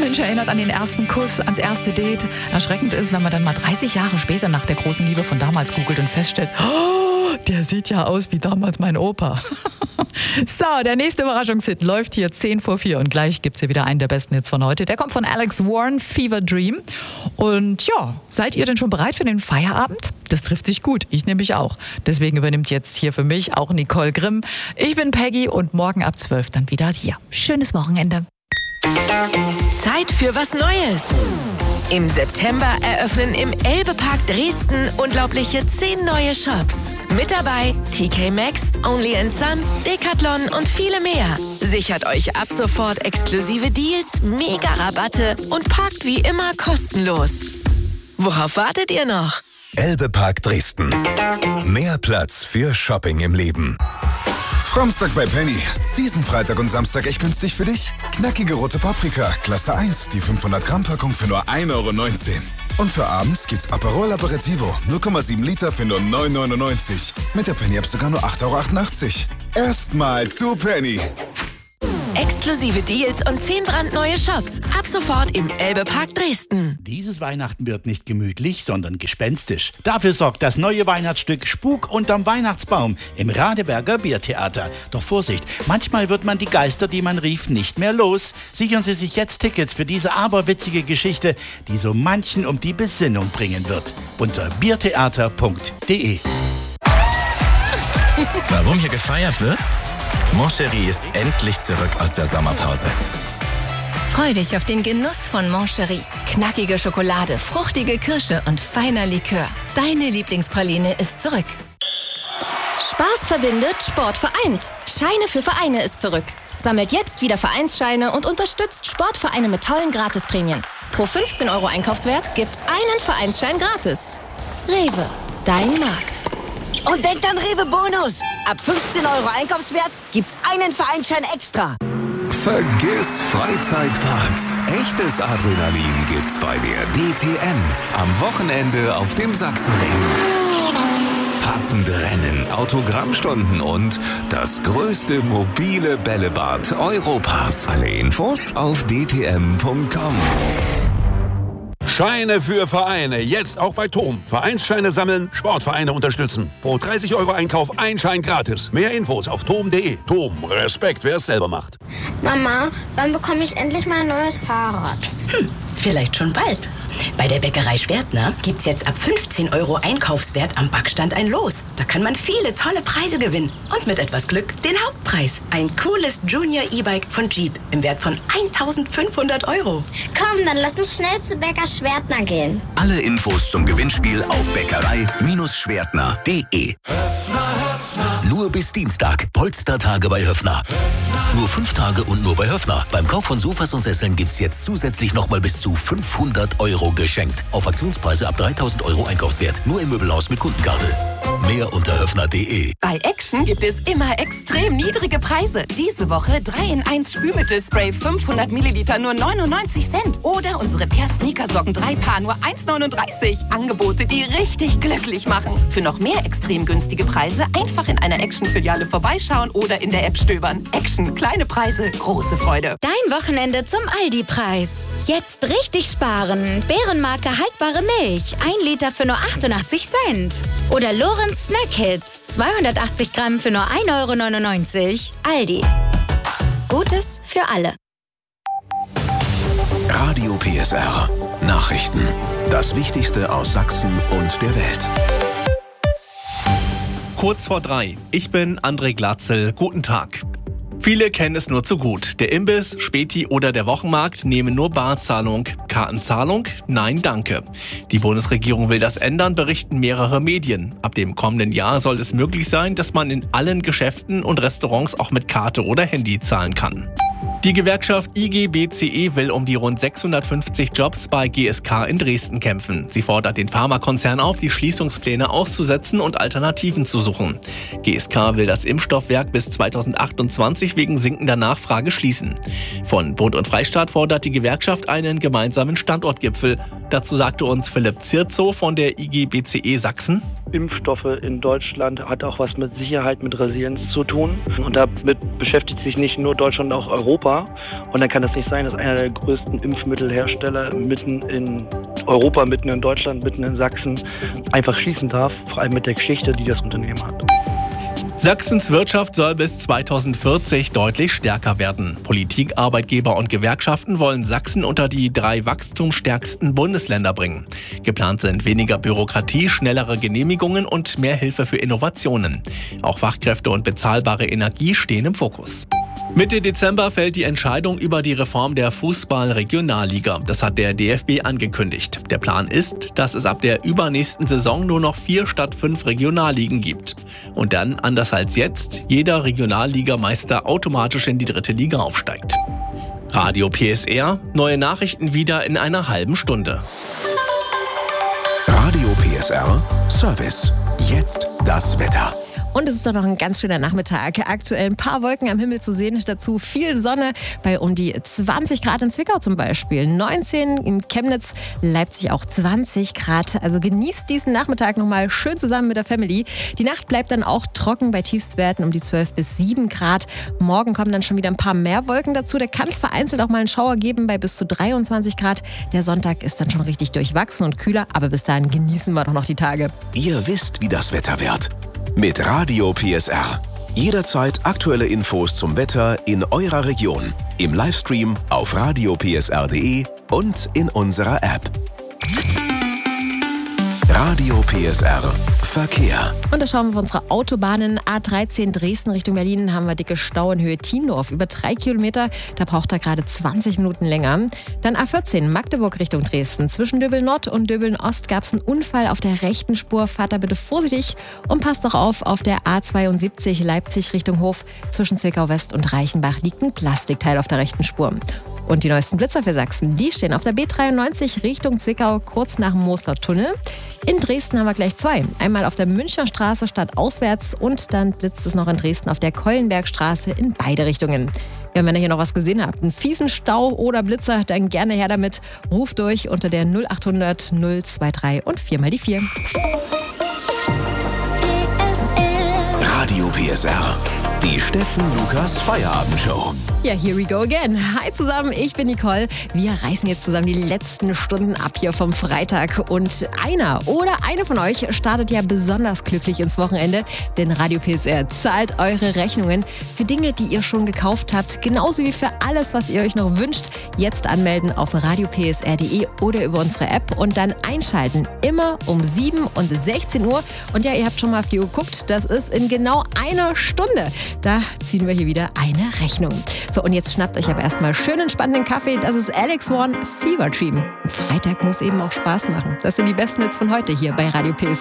Mensch erinnert an den ersten Kuss, ans erste Date. Erschreckend ist, wenn man dann mal 30 Jahre später nach der großen Liebe von damals googelt und feststellt, oh, der sieht ja aus wie damals mein Opa. So, der nächste Überraschungshit läuft hier 10:04 und gleich gibt es hier wieder einen der besten Hits von heute. Der kommt von Alex Warren, Fever Dream. Und ja, seid ihr denn schon bereit für den Feierabend? Das trifft sich gut, ich nämlich auch. Deswegen übernimmt jetzt hier für mich auch Nicole Grimm. Ich bin Peggy und morgen ab 12 dann wieder hier. Schönes Wochenende. Zeit für was Neues. Im September eröffnen im Elbe-Park Dresden unglaubliche 10 neue Shops. Mit dabei TK Maxx, Only & Sons, Decathlon und viele mehr. Sichert euch ab sofort exklusive Deals, Mega-Rabatte und parkt wie immer kostenlos. Worauf wartet ihr noch? Elbe-Park Dresden. Mehr Platz für Shopping im Leben. Samstag bei Penny. Diesen Freitag und Samstag echt günstig für dich? Knackige rote Paprika, Klasse 1, die 500 Gramm Packung für nur 1,19 €. Und für abends gibt's Aperol Aperitivo, 0,7 Liter für nur 9,99 €. Mit der Penny-App sogar nur 8,88 €. Erstmal zu Penny. Exklusive Deals und 10 brandneue Shops. Ab sofort im Elbe-Park Dresden. Dieses Weihnachten wird nicht gemütlich, sondern gespenstisch. Dafür sorgt das neue Weihnachtsstück Spuk unterm Weihnachtsbaum im Radeberger Biertheater. Doch Vorsicht, manchmal wird man die Geister, die man rief, nicht mehr los. Sichern Sie sich jetzt Tickets für diese aberwitzige Geschichte, die so manchen um die Besinnung bringen wird. Unter biertheater.de. Warum hier gefeiert wird? Moncherie ist endlich zurück aus der Sommerpause. Freu dich auf den Genuss von Moncherie. Knackige Schokolade, fruchtige Kirsche und feiner Likör. Deine Lieblingspraline ist zurück. Spaß verbindet, Sport vereint. Scheine für Vereine ist zurück. Sammelt jetzt wieder Vereinsscheine und unterstützt Sportvereine mit tollen Gratisprämien. Pro 15 € Einkaufswert gibt's einen Vereinsschein gratis. Rewe, dein Markt. Und denkt an Rewe Bonus. Ab 15 € Einkaufswert gibt's einen Vereinsschein extra. Vergiss Freizeitparks. Echtes Adrenalin gibt's bei der DTM. Am Wochenende auf dem Sachsenring. Packende Rennen, Autogrammstunden und das größte mobile Bällebad Europas. Alle Infos auf dtm.com. Scheine für Vereine, jetzt auch bei TOM. Vereinsscheine sammeln, Sportvereine unterstützen. Pro 30 € Einkauf ein Schein gratis. Mehr Infos auf tom.de. TOM, Respekt, wer es selber macht. Mama, wann bekomme ich endlich mal ein neues Fahrrad? Vielleicht schon bald. Bei der Bäckerei Schwertner gibt's jetzt ab 15 € Einkaufswert am Backstand ein Los. Da kann man viele tolle Preise gewinnen. Und mit etwas Glück den Hauptpreis. Ein cooles Junior E-Bike von Jeep im Wert von 1.500 €. Komm, dann lass uns schnell zu Bäcker Schwertner gehen. Alle Infos zum Gewinnspiel auf bäckerei-schwertner.de. Nur bis Dienstag. Polstertage bei Höffner. Nur 5 Tage und nur bei Höffner. Beim Kauf von Sofas und Sesseln gibt's jetzt zusätzlich nochmal bis zu 500 € geschenkt. Auf Aktionspreise ab 3.000 € Einkaufswert. Nur im Möbelhaus mit Kundenkarte. Mehr unter höffner.de. Bei Action gibt es immer extrem niedrige Preise. Diese Woche 3-in-1 Spülmittelspray 500 Milliliter nur 99 Cent. Oder unsere Per-Sneakersocken 3 Paar nur 1,39. Angebote, die richtig glücklich machen. Für noch mehr extrem günstige Preise einfach in einer Action-Filiale vorbeischauen oder in der App stöbern. Action, kleine Preise, große Freude. Dein Wochenende zum Aldi-Preis. Jetzt richtig sparen. Bärenmarke haltbare Milch. 1 Liter für nur 88 Cent. Oder Lorenz Snack Hits. 280 Gramm für nur 1,99 €. Aldi. Gutes für alle. Radio PSR. Nachrichten. Das Wichtigste aus Sachsen und der Welt. Kurz vor 3. Ich bin André Glatzel. Guten Tag. Viele kennen es nur zu gut. Der Imbiss, Späti oder der Wochenmarkt nehmen nur Barzahlung. Kartenzahlung? Nein, danke. Die Bundesregierung will das ändern, berichten mehrere Medien. Ab dem kommenden Jahr soll es möglich sein, dass man in allen Geschäften und Restaurants auch mit Karte oder Handy zahlen kann. Die Gewerkschaft IG BCE will um die rund 650 Jobs bei GSK in Dresden kämpfen. Sie fordert den Pharmakonzern auf, die Schließungspläne auszusetzen und Alternativen zu suchen. GSK will das Impfstoffwerk bis 2028 wegen sinkender Nachfrage schließen. Von Bund und Freistaat fordert die Gewerkschaft einen gemeinsamen Standortgipfel. Dazu sagte uns Philipp Zirzow von der IG BCE Sachsen. Impfstoffe in Deutschland hat auch was mit Sicherheit, mit Resilienz zu tun. Und damit beschäftigt sich nicht nur Deutschland, auch Europa. Und dann kann es nicht sein, dass einer der größten Impfmittelhersteller mitten in Europa, mitten in Deutschland, mitten in Sachsen einfach schließen darf, vor allem mit der Geschichte, die das Unternehmen hat. Sachsens Wirtschaft soll bis 2040 deutlich stärker werden. Politik, Arbeitgeber und Gewerkschaften wollen Sachsen unter die 3 wachstumsstärksten Bundesländer bringen. Geplant sind weniger Bürokratie, schnellere Genehmigungen und mehr Hilfe für Innovationen. Auch Fachkräfte und bezahlbare Energie stehen im Fokus. Mitte Dezember fällt die Entscheidung über die Reform der Fußball-Regionalliga. Das hat der DFB angekündigt. Der Plan ist, dass es ab der übernächsten Saison nur noch 4 statt 5 Regionalligen gibt. Und dann, anders als jetzt, jeder Regionalligameister automatisch in die 3. Liga aufsteigt. Radio PSR, neue Nachrichten wieder in einer halben Stunde. Radio PSR Service. Jetzt das Wetter. Und es ist doch noch ein ganz schöner Nachmittag. Aktuell ein paar Wolken am Himmel zu sehen, dazu viel Sonne bei um die 20 Grad in Zwickau zum Beispiel. 19 in Chemnitz, Leipzig auch 20 Grad. Also genießt diesen Nachmittag nochmal schön zusammen mit der Family. Die Nacht bleibt dann auch trocken bei Tiefstwerten um die 12 bis 7 Grad. Morgen kommen dann schon wieder ein paar mehr Wolken dazu. Da kann es vereinzelt auch mal einen Schauer geben bei bis zu 23 Grad. Der Sonntag ist dann schon richtig durchwachsen und kühler, aber bis dahin genießen wir doch noch die Tage. Ihr wisst, wie das Wetter wird. Mit Radio PSR. Jederzeit aktuelle Infos zum Wetter in eurer Region. Im Livestream auf radiopsr.de und in unserer App. Radio PSR Verkehr. Und da schauen wir auf unsere Autobahnen. A13 Dresden Richtung Berlin haben wir dicke Stau in Höhe Tiendorf. Über 3 Kilometer, da braucht er gerade 20 Minuten länger. Dann A14 Magdeburg Richtung Dresden. Zwischen Döbeln Nord und Döbeln Ost gab es einen Unfall auf der rechten Spur. Fahrt da bitte vorsichtig und passt auch auf der A72 Leipzig Richtung Hof. Zwischen Zwickau West und Reichenbach liegt ein Plastikteil auf der rechten Spur. Und die neuesten Blitzer für Sachsen, die stehen auf der B93 Richtung Zwickau, kurz nach dem Mosler Tunnel. In Dresden haben wir gleich 2. Einmal auf der Münchner Straße stadtauswärts und dann blitzt es noch in Dresden auf der Keulenbergstraße in beide Richtungen. Ja, wenn ihr hier noch was gesehen habt, einen fiesen Stau oder Blitzer, dann gerne her damit. Ruft durch unter der 0800 023 und 4 mal die 4. Radio PSR. Die Steffen Lukas Feierabendshow. Ja, here we go again. Hi zusammen, ich bin Nicole. Wir reißen jetzt zusammen die letzten Stunden ab hier vom Freitag. Und einer oder eine von euch startet ja besonders glücklich ins Wochenende. Denn Radio PSR zahlt eure Rechnungen für Dinge, die ihr schon gekauft habt. Genauso wie für alles, was ihr euch noch wünscht. Jetzt anmelden auf radiopsr.de oder über unsere App und dann einschalten. Immer um 7 und 16 Uhr. Und ja, ihr habt schon mal auf die Uhr geguckt. Das ist in genau einer Stunde. Da ziehen wir hier wieder eine Rechnung. So, und jetzt schnappt euch aber erstmal schön entspannenden Kaffee. Das ist Alex One Fever Dream. Freitag muss eben auch Spaß machen. Das sind die besten Hits von heute hier bei Radio PSR.